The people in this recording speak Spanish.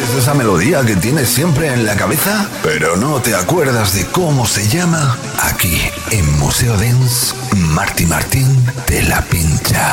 ¿Conoces esa melodía que tienes siempre en la cabeza, pero no te acuerdas de cómo se llama? Aquí, en Museo Dance, Martí Martín te la pincha.